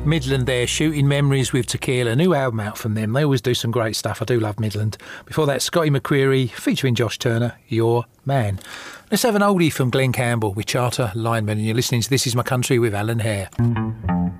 Midland there, Shooting Memories with Tequila. New album out from them. They always do some great stuff. I do love Midland. Before that, Scotty McCreery featuring Josh Turner, Your Man. Let's have an oldie from Glenn Campbell with Charter Lineman, and you're listening to This Is My Country with Alan Hare.